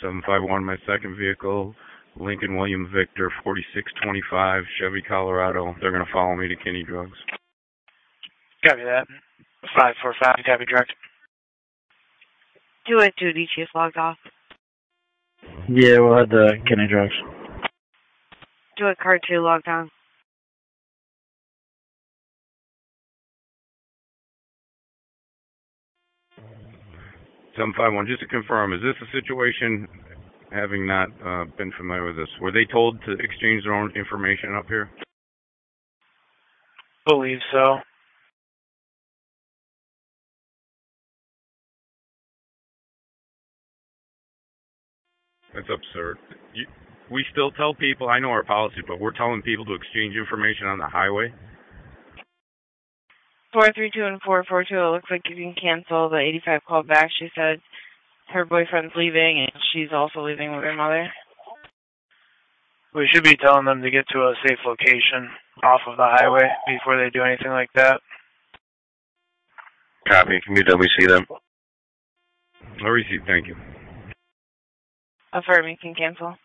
751, my second vehicle, Lincoln William Victor, 4625, Chevy, Colorado. They're going to follow me to Kinney Drugs. Copy that. 545, copy direct. 282 DT logged off. Yeah, we'll head to Kinney Drugs. 2 car 2 logged on. Seven 751, just to confirm, is this a situation, having not been familiar with this, were they told to exchange their own information up here? Believe so. That's absurd. We still tell people, I know our policy, but we're telling people to exchange information on the highway? 432 and 442, it looks like you can cancel the 85 call back. She said her boyfriend's leaving and she's also leaving with her mother. We should be telling them to get to a safe location off of the highway before they do anything like that. Copy. Can you WC them? I received, thank you. Affirm, you can cancel.